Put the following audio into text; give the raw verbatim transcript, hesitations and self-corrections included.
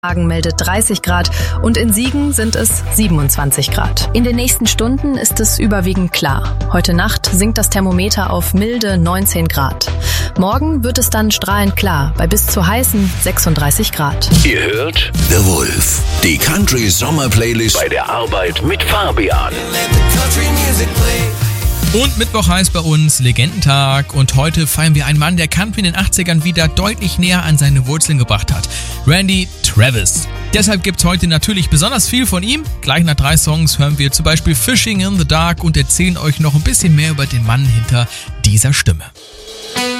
Hagen meldet dreißig Grad und in Siegen sind es siebenundzwanzig Grad. In den nächsten Stunden ist es überwiegend klar. Heute Nacht sinkt das Thermometer auf milde neunzehn Grad. Morgen wird es dann strahlend klar, bei bis zu heißen sechsunddreißig Grad. Ihr hört The Wolf, die Country Sommer Playlist bei der Arbeit mit Fabian. Und Mittwoch heißt bei uns Legendentag und heute feiern wir einen Mann, der Country in den achtzigern wieder deutlich näher an seine Wurzeln gebracht hat. Randy Travis. Deshalb gibt's heute natürlich besonders viel von ihm. Gleich nach drei Songs hören wir zum Beispiel Fishing in the Dark und erzählen euch noch ein bisschen mehr über den Mann hinter dieser Stimme.